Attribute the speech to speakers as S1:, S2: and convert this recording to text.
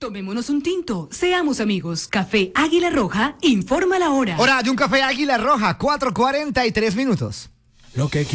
S1: Tomémonos un tinto, seamos amigos. Café Águila Roja, informa la hora.
S2: Hora de un café Águila Roja, 4:43 minutos.
S3: Lo que